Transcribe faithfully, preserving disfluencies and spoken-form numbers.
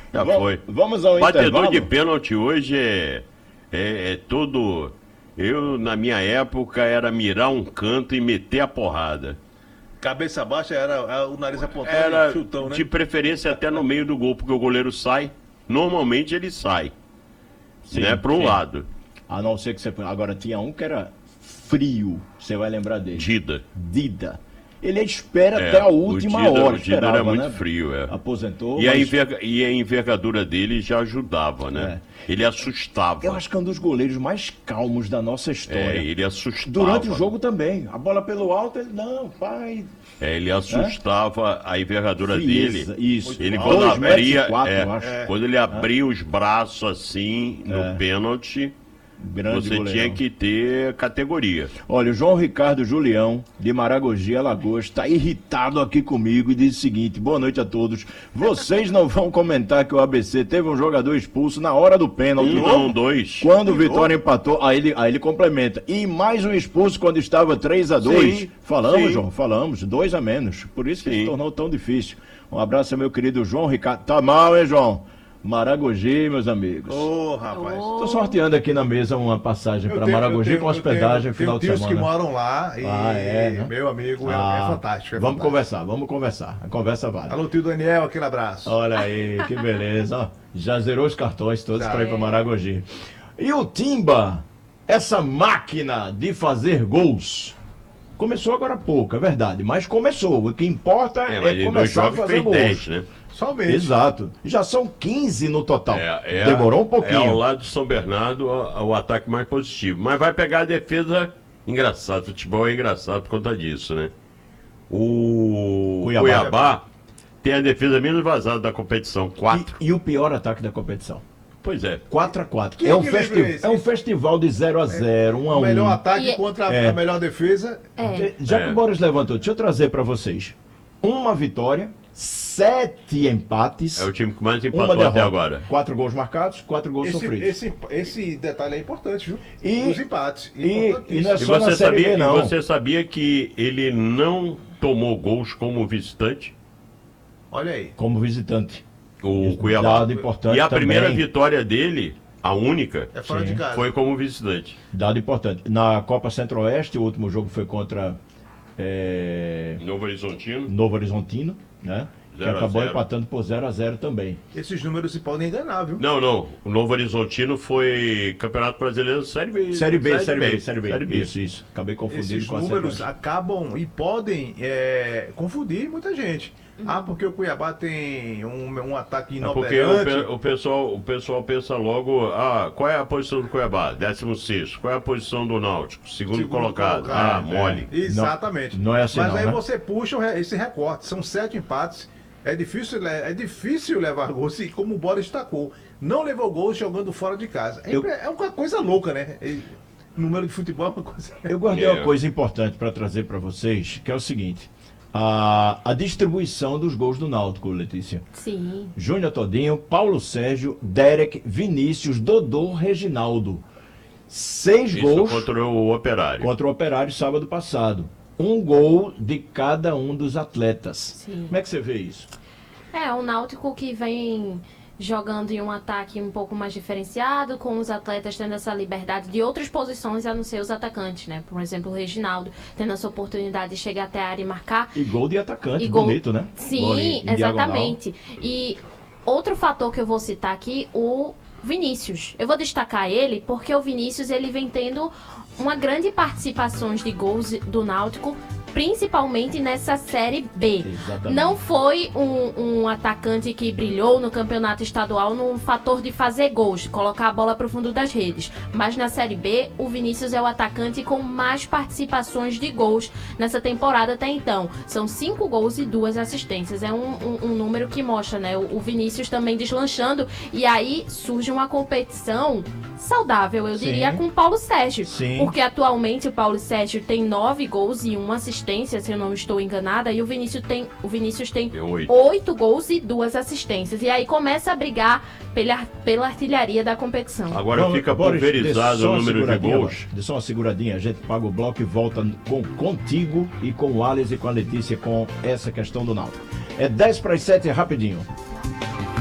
Já Vamos- foi. Vamos ao Batedor intervalo. de pênalti hoje é, é, é todo... Eu, na minha época, era mirar um canto e meter a porrada. Cabeça baixa era, era o nariz apontado Era e chutão, né? de preferência até no meio do gol, porque o goleiro sai. Normalmente ele sai, Sim, né, para um sim. lado. A não ser que você... Agora, tinha um que era frio, você vai lembrar dele. Dida. Dida. Ele espera É, até a o última Dida- hora. o Dida era esperava, muito né? frio, é. Aposentou. E a, mas enverga- e a envergadura dele já ajudava, né? Ele assustava. Eu acho que é um dos goleiros mais calmos da nossa história. É, ele assustava. Durante o jogo também. A bola pelo alto, ele, não, pai. É, ele assustava a envergadura Frieza, dele. isso. Ele Muito quando alto. dois metros e abria, quatro, é, eu acho. quando ele abria os braços assim no É. pênalti, Grande você goleirão. tinha que ter categoria. Olha, o João Ricardo Julião, de Maragogi, Alagoas, está irritado aqui comigo e diz o seguinte: boa noite a todos. Vocês não vão comentar que o A B C teve um jogador expulso na hora do pênalti. Um não, dois. Quando o Vitória empatou, aí ele, aí ele complementa. E mais um expulso quando estava três a dois. Sim, Falamos, sim. João, falamos. Dois a menos. Por isso que Sim. se tornou tão difícil. Um abraço ao meu querido João Ricardo. Tá mal, hein, João? Maragogi, meus amigos. Ô, rapaz. Tô sorteando aqui na mesa uma passagem Eu para tenho- Maragogi eu tenho- com hospedagem eu tenho, final de tenho tios semana. que moram lá e, Ah, é, né? meu amigo, é, Ah, é fantástico. é vamos fantástico. conversar, vamos conversar. A conversa vale. Alô, tio Daniel, aquele abraço. Olha aí, que beleza. Ó, já zerou os cartões todos Já. para ir para Maragogi. E o Timba, essa máquina de fazer gols, começou agora há pouco, é verdade, mas começou. O que importa É, é, mas em dois começar a jogos fazer fez gols. dez, né? Somente. Exato. Já são quinze no total. É, é- Demorou um É pouquinho. ao lado de São Bernardo o, o ataque mais positivo. Mas vai pegar a defesa engraçado. Futebol é engraçado por conta disso, né? O Cuiabá. Cuiabá, tem a defesa menos vazada da competição, quatro. E, e o pior ataque da competição. Pois é. quatro a quatro. Que É um, equilíbrio festi- é esse? é um festival de zero a zero, um a O um. melhor ataque E- contra a- É. a melhor defesa. É. Já É. que o Boris levantou, deixa eu trazer para vocês. Uma vitória, sete empates, É o time que mais uma empatou derrota. até agora. Quatro gols marcados, quatro gols Esse, sofridos. esse, esse detalhe é importante, viu? E- Os empates. e- Importantíssimo. e não é E só na você, Série sabia, B, e não. você sabia que ele não tomou gols como visitante? Olha aí. Como visitante. O Cuiabá. Dado importante E a também. primeira vitória dele, a única, É fora Sim. de casa. foi como visitante. Dado importante. Na Copa Centro-Oeste, o último jogo foi contra é, Novo Horizontino. Novo Horizontino, né? Que zero a acabou zero. empatando por zero a zero também. Esses números se podem enganar, viu? Não, não. O Novo Horizontino foi Campeonato Brasileiro Série B. Série B, Série B, Série B. Isso, isso. Acabei confundindo Esses com a números Série acabam e podem é, confundir muita gente. Uhum. Ah, porque o Cuiabá tem um, um ataque É porque o, inoperante. pe- o pessoal, o pessoal pensa logo, ah, qual é a posição do Cuiabá? décimo sexto. Qual é a posição do Náutico? Segundo, Segundo colocado. colocado, Ah, mole. Exatamente. Não é assim Mas não, aí né? você puxa o re- esse recorte. São sete empates. É difícil, le- é difícil levar gols, e como o Boris destacou. Não levou gols jogando fora de casa. É, Eu- impre- é uma coisa louca, né? E número de futebol é uma coisa. Eu guardei É. uma coisa importante para trazer para vocês, que é o seguinte: a, a distribuição dos gols do Náutico, Letícia. Sim. Júnior Todinho, Paulo Sérgio, Derek, Vinícius, Dodô, Reginaldo. Seis Isso gols contra o Operário. contra o Operário sábado passado. Um gol de cada um dos atletas. Sim. Como é que você vê isso? É, o Náutico que vem jogando em um ataque um pouco mais diferenciado, com os atletas tendo essa liberdade de outras posições a não ser os atacantes, né? Por exemplo, o Reginaldo tendo essa oportunidade de chegar até a área e marcar. E gol de atacante, E gol- bonito, né? Gol em- Sim, em diagonal. exatamente. E outro fator que eu vou citar aqui, o Vinícius. Eu vou destacar ele porque o Vinícius ele vem tendo uma grande participação de gols do Náutico, principalmente nessa Série B. Exatamente. Não foi um, um atacante que brilhou no campeonato estadual num fator de fazer gols, de colocar a bola para o fundo das redes. Mas na Série B, o Vinícius é o atacante com mais participações de gols nessa temporada até então. São cinco gols e duas assistências. É um, um- um número que mostra, né? O, o Vinícius também deslanchando. E aí surge uma competição saudável, eu Sim. diria, com o Paulo Sérgio. Sim. Porque atualmente o Paulo Sérgio tem nove gols e uma assistência, se eu não estou enganada, e o Vinícius tem, o Vinícius tem Tem oito. oito gols e duas assistências. E aí começa a brigar pela, pela artilharia da competição. Agora Vamos, fica Boris, pulverizado dê só o uma número de seguradinha, gols. Boris, Dê só uma seguradinha, a gente paga o bloco e volta com, contigo e com o Alex e com a Letícia com essa questão do Náutico. É dez para as sete, rapidinho.